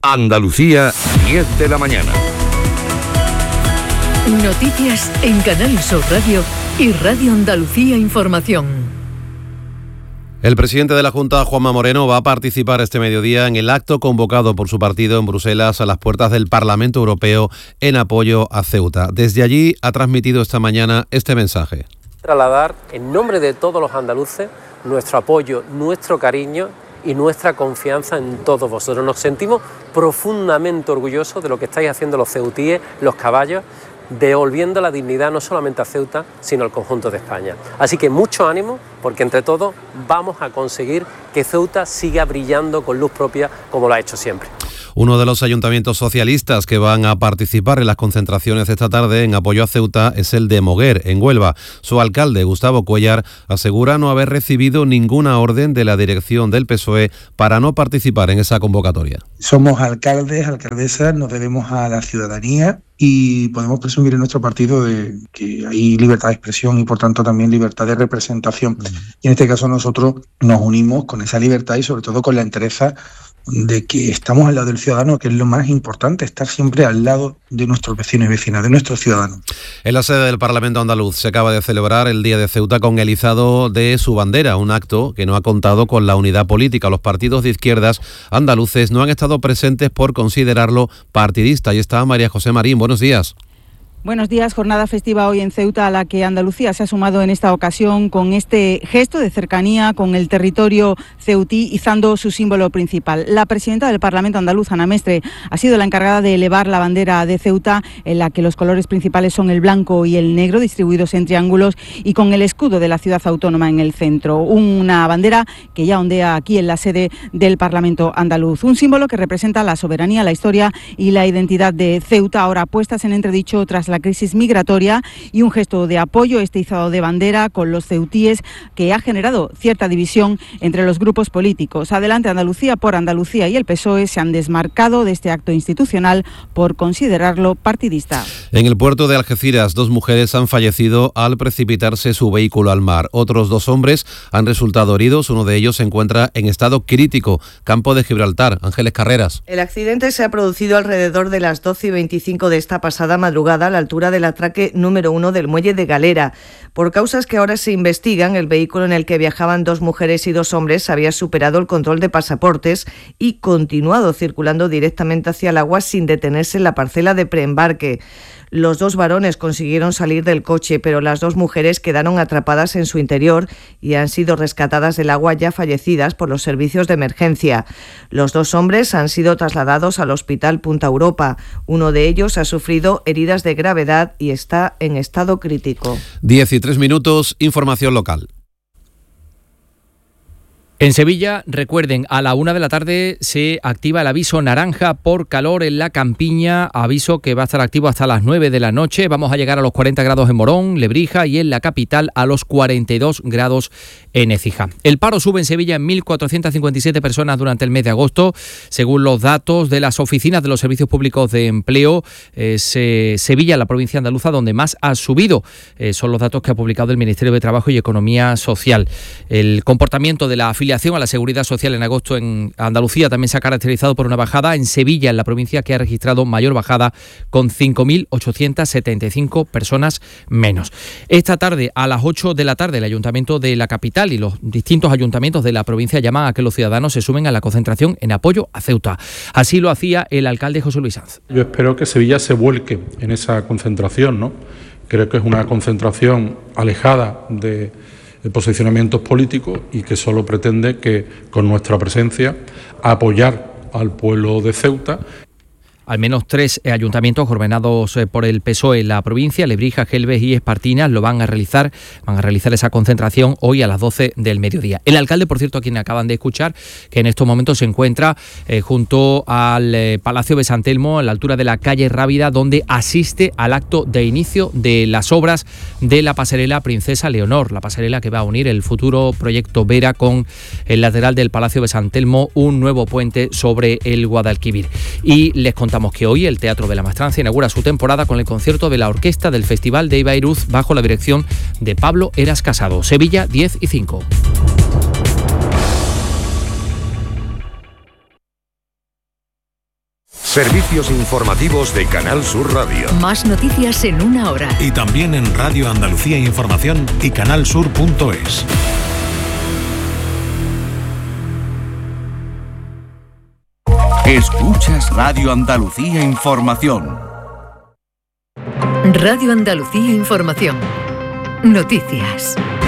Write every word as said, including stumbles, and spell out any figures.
Andalucía, diez de la mañana. Noticias en Canal Sur Radio y Radio Andalucía Información. El presidente de la Junta, Juanma Moreno, va a participar este mediodía en el acto convocado por su partido en Bruselas a las puertas del Parlamento Europeo en apoyo a Ceuta. Desde allí ha transmitido esta mañana este mensaje. Trasladar en nombre de todos los andaluces nuestro apoyo, nuestro cariño y nuestra confianza en todos vosotros. Nos sentimos profundamente orgullosos de lo que estáis haciendo los ceutíes, los caballos, devolviendo la dignidad no solamente a Ceuta, sino al conjunto de España. Así que mucho ánimo, porque entre todos vamos a conseguir que Ceuta siga brillando con luz propia como lo ha hecho siempre. Uno de los ayuntamientos socialistas que van a participar en las concentraciones de esta tarde en apoyo a Ceuta es el de Moguer, en Huelva. Su alcalde, Gustavo Cuéllar, asegura no haber recibido ninguna orden de la dirección del P S O E para no participar en esa convocatoria. Somos alcaldes, alcaldesas, nos debemos a la ciudadanía y podemos presumir en nuestro partido de que hay libertad de expresión y por tanto también libertad de representación. Y en este caso nosotros nos unimos con esa libertad y sobre todo con la entereza de que estamos al lado del ciudadano, que es lo más importante, estar siempre al lado de nuestros vecinos y vecinas, de nuestros ciudadanos. En la sede del Parlamento andaluz se acaba de celebrar el Día de Ceuta con el izado de su bandera, un acto que no ha contado con la unidad política. Los partidos de izquierdas andaluces no han estado presentes por considerarlo partidista. Ahí está María José Marín, buenos días. Buenos días, jornada festiva hoy en Ceuta a la que Andalucía se ha sumado en esta ocasión con este gesto de cercanía con el territorio ceutí, izando su símbolo principal. La presidenta del Parlamento andaluz, Ana Mestre, ha sido la encargada de elevar la bandera de Ceuta, en la que los colores principales son el blanco y el negro, distribuidos en triángulos, y con el escudo de la ciudad autónoma en el centro. Una bandera que ya ondea aquí en la sede del Parlamento andaluz. Un símbolo que representa la soberanía, la historia y la identidad de Ceuta, ahora puestas en entredicho tras la la crisis migratoria, y un gesto de apoyo, este izado de bandera con los ceutíes, que ha generado cierta división entre los grupos políticos. Adelante Andalucía por Andalucía y el P S O E se han desmarcado de este acto institucional por considerarlo partidista. En el puerto de Algeciras, dos mujeres han fallecido al precipitarse su vehículo al mar. Otros dos hombres han resultado heridos, uno de ellos se encuentra en estado crítico. Campo de Gibraltar, Ángeles Carreras. El accidente se ha producido alrededor de las doce y veinticinco de esta pasada madrugada a la altura del atraque número uno del muelle de Galera. Por causas que ahora se investigan, el vehículo en el que viajaban dos mujeres y dos hombres había superado el control de pasaportes y continuado circulando directamente hacia el agua sin detenerse en la parcela de preembarque. Los dos varones consiguieron salir del coche, pero las dos mujeres quedaron atrapadas en su interior y han sido rescatadas del agua ya fallecidas por los servicios de emergencia. Los dos hombres han sido trasladados al Hospital Punta Europa. Uno de ellos ha sufrido heridas de gravedad y está en estado crítico. diez y tres minutos, información local. En Sevilla, recuerden, a la una de la tarde se activa el aviso naranja por calor en la Campiña, aviso que va a estar activo hasta las nueve de la noche. Vamos a llegar a los cuarenta grados en Morón, Lebrija, y en la capital a los cuarenta y dos grados en Écija. El paro sube en Sevilla en mil cuatrocientas cincuenta y siete personas durante el mes de agosto, según los datos de las oficinas de los servicios públicos de empleo. Es eh, Sevilla, la provincia andaluza, donde más ha subido. Eh, son los datos que ha publicado el Ministerio de Trabajo y Economía Social. El comportamiento de la afiliación a la Seguridad Social en agosto en Andalucía también se ha caracterizado por una bajada. En Sevilla, en la provincia que ha registrado mayor bajada, con cinco mil ochocientas setenta y cinco personas menos. Esta tarde, a las ocho de la tarde, el Ayuntamiento de la capital y los distintos ayuntamientos de la provincia llaman a que los ciudadanos se sumen a la concentración en apoyo a Ceuta. Así lo hacía el alcalde José Luis Sanz. Yo espero que Sevilla se vuelque en esa concentración, ¿no? Creo que es una concentración alejada de de posicionamientos políticos y que solo pretende que con nuestra presencia apoyar al pueblo de Ceuta. Al menos tres ayuntamientos gobernados por el P S O E en la provincia, Lebrija, Gelbes y Espartinas, lo van a realizar, van a realizar esa concentración hoy a las doce del mediodía. El alcalde, por cierto, a quien acaban de escuchar, que en estos momentos se encuentra eh, junto al eh, Palacio de San Telmo, a la altura de la calle Rábida, donde asiste al acto de inicio de las obras de la pasarela Princesa Leonor, la pasarela que va a unir el futuro proyecto Vera con el lateral del Palacio de San Telmo, un nuevo puente sobre el Guadalquivir. Y les contamos que hoy el Teatro de la Maestranza inaugura su temporada con el concierto de la orquesta del Festival de Bayreuth bajo la dirección de Pablo Eras Casado. Sevilla, diez y cinco. Servicios informativos de Canal Sur Radio. Más noticias en una hora. Y también en Radio Andalucía Información y canalsur punto es. Escuchas Radio Andalucía Información. Radio Andalucía Información. Noticias.